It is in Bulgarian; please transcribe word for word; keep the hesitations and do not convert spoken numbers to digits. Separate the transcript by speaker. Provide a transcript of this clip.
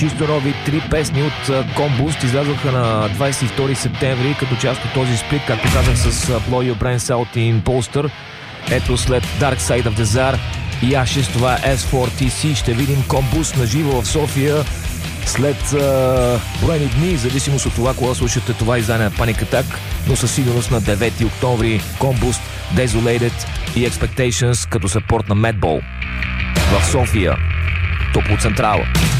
Speaker 1: Чисто нови три песни от Combust излязоха на двадесет и втори септември като част от този сплит, както казах, с Blow Your Brains Out in Poster. Ето след Dark Side of Desire и Ashes, това е ес фор ти си. Ще видим Combust на живо в София след uh, броени дни, в зависимост от това, кога слушате това издание на Panic Attack, но със сигурност на девети октомври Combust, Desolated и Expectations като съпорт на Madball в София, Топлоцентрала.